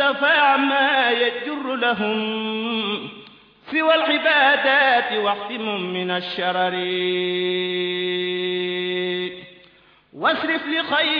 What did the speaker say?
وارتفع ما يجر لهم سوى العبادات واحتم من الشرر واصرف لخير